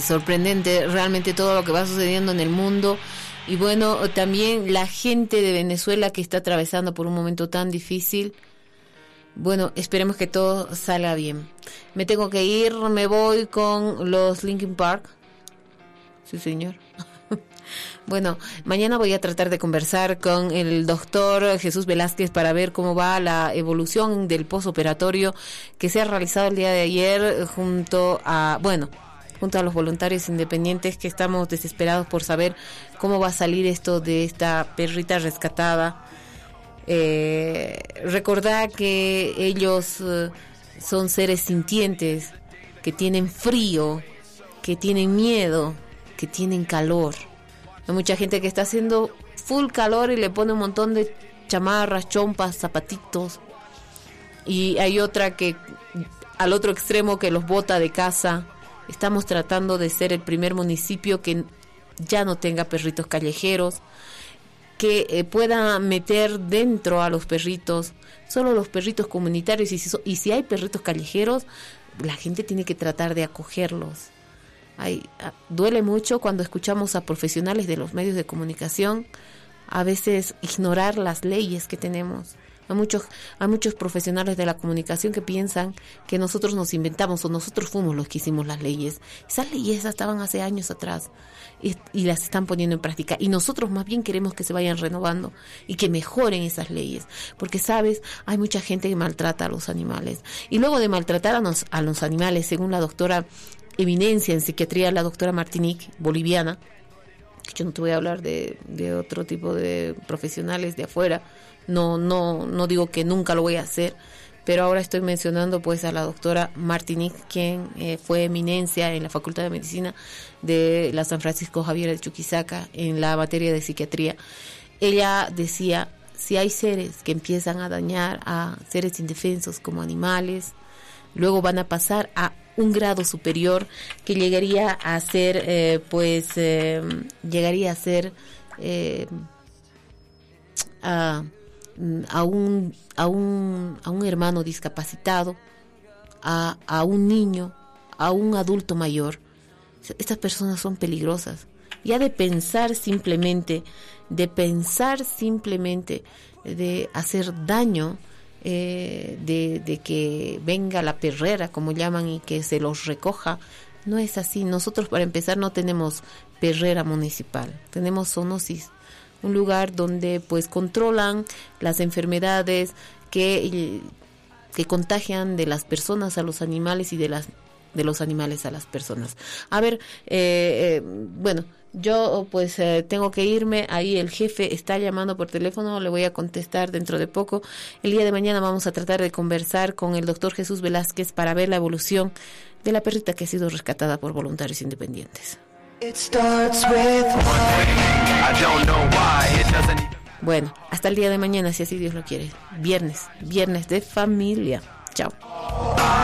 sorprendente realmente todo lo que va sucediendo en el mundo. Y bueno, también la gente de Venezuela que está atravesando por un momento tan difícil. Bueno, esperemos que todo salga bien. Me tengo que ir, me voy con los Linkin Park. Sí, señor. Bueno, mañana voy a tratar de conversar con el doctor Jesús Velázquez para ver cómo va la evolución del postoperatorio que se ha realizado el día de ayer junto a los voluntarios independientes, que estamos desesperados por saber cómo va a salir esto de esta perrita rescatada. Recordar que ellos son seres sintientes, que tienen frío, que tienen miedo, que tienen calor. Hay mucha gente que está haciendo full calor y le pone un montón de chamarras, chompas, zapatitos, y hay otra que al otro extremo que los bota de casa. Estamos tratando de ser el primer municipio que ya no tenga perritos callejeros, que pueda meter dentro a los perritos, solo los perritos comunitarios, y si hay perritos callejeros, la gente tiene que tratar de acogerlos. Duele mucho cuando escuchamos a profesionales de los medios de comunicación a veces ignorar las leyes que tenemos. Hay muchos profesionales de la comunicación que piensan que nosotros nos inventamos o nosotros fuimos los que hicimos las leyes. Esas leyes estaban hace años atrás y las están poniendo en práctica, y nosotros más bien queremos que se vayan renovando y que mejoren esas leyes, porque sabes, hay mucha gente que maltrata a los animales, y luego de maltratar a los animales, según la doctora eminencia en psiquiatría, la doctora Martinique, boliviana, yo no te voy a hablar de otro tipo de profesionales de afuera, no digo que nunca lo voy a hacer, pero ahora estoy mencionando pues a la doctora Martinique, quien fue eminencia en la Facultad de Medicina de la San Francisco Javier de Chuquisaca en la materia de psiquiatría. Ella decía, si hay seres que empiezan a dañar a seres indefensos como animales, luego van a pasar a un grado superior que llegaría a ser a un hermano discapacitado, a un niño, a un adulto mayor. Estas personas son peligrosas. Ya de pensar simplemente de hacer daño, de que venga la perrera, como llaman, y que se los recoja, no es así. Nosotros, para empezar, no tenemos perrera municipal, tenemos zoonosis, un lugar donde pues controlan las enfermedades que contagian de las personas a los animales y de los animales a las personas. A ver, bueno, yo pues tengo que irme. Ahí el jefe está llamando por teléfono, le voy a contestar dentro de poco. El día de mañana vamos a tratar de conversar con el doctor Jesús Velázquez para ver la evolución de la perrita que ha sido rescatada por voluntarios independientes. Bueno, hasta el día de mañana, si así Dios lo quiere. Viernes de familia. Chao.